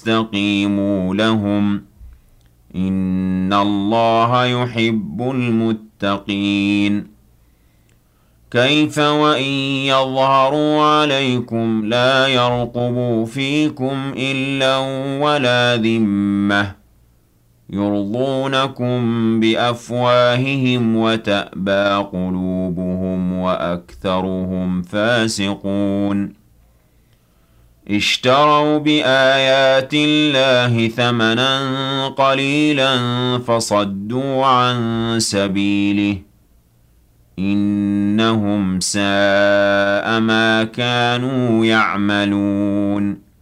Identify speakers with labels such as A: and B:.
A: فاستقيموا لهم إن الله يحب المتقين كيف وإن يظهروا عليكم لا يرقبوا فيكم إلا ولا ذمة يرضونكم بأفواههم وتأبى قلوبهم وأكثرهم فاسقون اشتروا بآيات الله ثمنا قليلا فصدوا عن سبيله إنهم ساء ما كانوا يعملون